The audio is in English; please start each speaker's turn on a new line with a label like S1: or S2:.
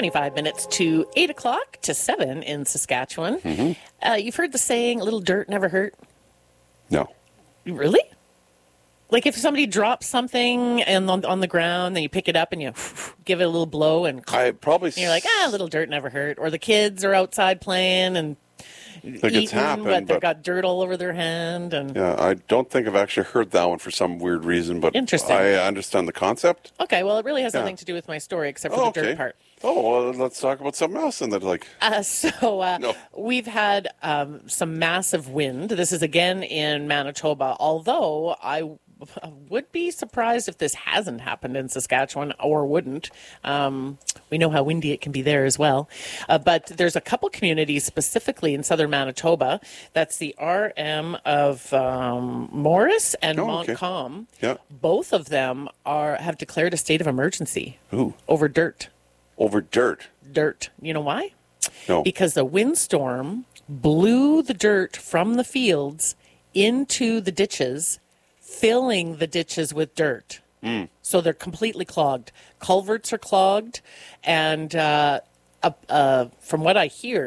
S1: 25 minutes to 8 o'clock to 7 in Saskatchewan. You've heard the saying, a little dirt never hurt?
S2: No.
S1: Really? Like if somebody drops something and on the ground, then you pick it up and you give it a little blow and you're like, a little dirt never hurt. Or the kids are outside playing and eating, but they've got dirt all over their hand. And
S2: yeah, I don't think I've actually heard that one for some weird reason, but
S1: interesting.
S2: I understand the concept.
S1: Okay, well, it really has nothing to do with my story except for the dirt part.
S2: Oh, well, let's talk about something else. And
S1: we've had some massive wind. This is again in Manitoba, although I would be surprised if this hasn't happened in Saskatchewan or wouldn't. We know how windy it can be there as well. But there's a couple communities specifically in southern Manitoba. That's the RM of Morris and Montcalm.
S2: Yeah.
S1: Both of them have declared a state of emergency.
S2: Ooh.
S1: Over dirt.
S2: Over dirt?
S1: Dirt. You know why?
S2: No.
S1: Because the windstorm blew the dirt from the fields into the ditches, filling the ditches with dirt. So they're completely clogged. Culverts are clogged. And from what I hear,